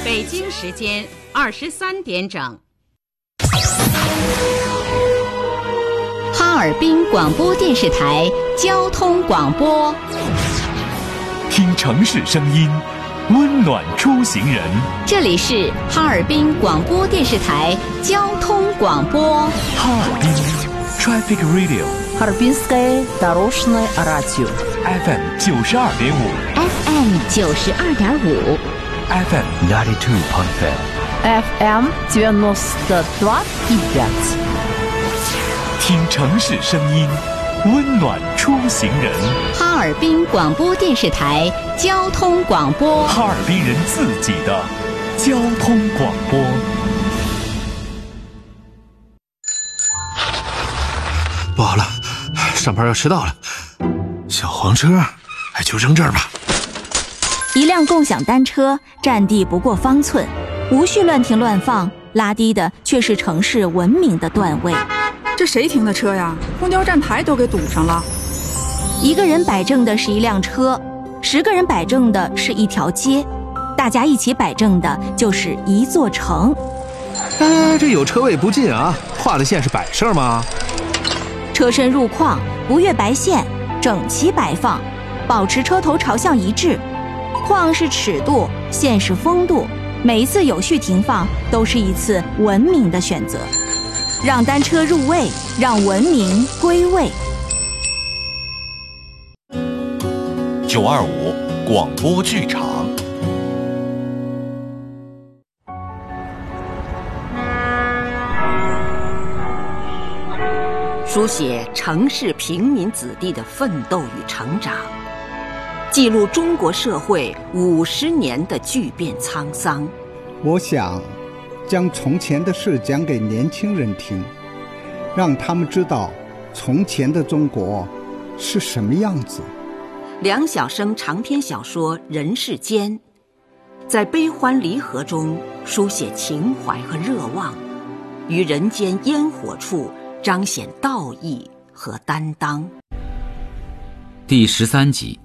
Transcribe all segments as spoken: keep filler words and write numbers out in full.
北京时间二十三点整。 哈尔滨广播电视台交通广播， 听城市声音，温暖出行人。 这里是哈尔滨广播电视台交通广播。 哈尔滨 Traffic Radio， 哈尔滨 Sky Дорожное радио F M 九十二点五 F M 九十二点五 F M ninety two point five F M девяносто два и пять。 听城市声音，温暖出行人。 哈尔滨广播电视台交通广播， 哈尔滨人自己的交通广播。 不好了，上班要迟到了。小黄车，哎，就扔这儿吧。 一辆共享单车占地不过方寸，无需乱停乱放，拉低的却是城市文明的段位。 这谁停的车呀？公交站台都给堵上了。 一个人摆正的是一辆车，十个人摆正的是一条街，大家一起摆正的就是一座城。 哎，这有车位不进啊，画的线是摆设吗？ 车身入框，不越白线，整齐摆放，保持车头朝向一致。框是尺度，线是风度，每一次有序停放都是一次文明的选择。让单车入位，让文明归位。 九二五广播剧场。 书写城市平民子弟的奋斗与成长，记录中国社会五十年的巨变沧桑。 我想将从前的事讲给年轻人听，让他们知道从前的中国是什么样子。 梁晓声长篇小说《人世间》，在悲欢离合中书写情怀和热望，于人间烟火处彰显道义和担当。 第十三集，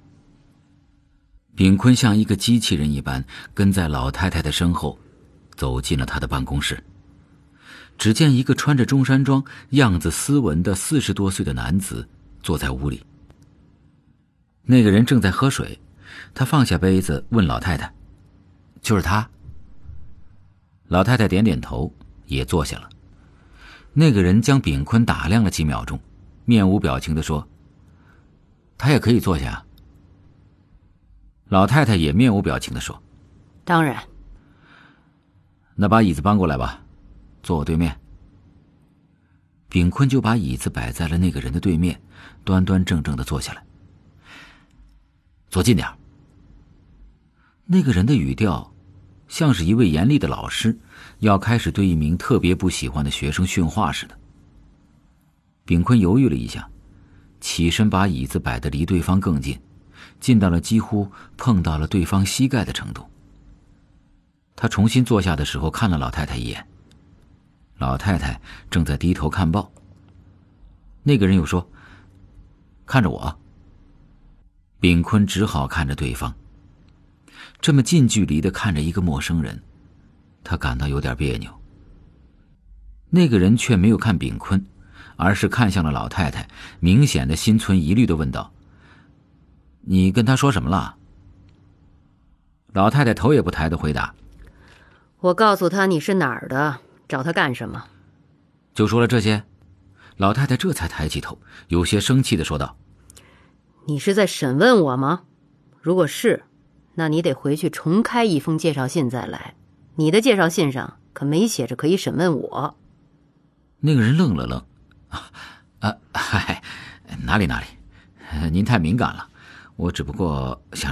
炳坤像一个机器人一般跟在老太太的身后走进了他的办公室。只见一个穿着中山装、样子斯文的四十多岁的男子坐在屋里。那个人正在喝水，他放下杯子问老太太：“就是他？”老太太点点头，也坐下了。那个人将炳坤打量了几秒钟，面无表情地说：“他也可以坐下。”老太太也面无表情地说：“ 当然。” 那把椅子搬过来吧，坐我对面。炳坤就把椅子摆在了那个人的对面，端端正正地坐下来。坐近点。那个人的语调像是一位严厉的老师要开始对一名特别不喜欢的学生训话似的。炳坤犹豫了一下，起身把椅子摆得离对方更近，近到了几乎碰到了对方膝盖的程度。他重新坐下的时候看了老太太一眼，老太太正在低头看报。那个人又说：“看着我。”炳坤只好看着对方，这么近距离地看着一个陌生人，他感到有点别扭。那个人却没有看炳坤，而是看向了老太太，明显的心存疑虑地问道：“你跟他说什么了？”老太太头也不抬地回答：“ 我告诉他你是哪儿的，找他干什么？” 就说了这些。老太太这才抬起头，有些生气地说道：“ 你是在审问我吗？如果是，那你得回去重开一封介绍信再来。你的介绍信上可没写着可以审问我。” 那个人愣了愣：“啊啊，嗨，哪里哪里，您太敏感了，我只不过想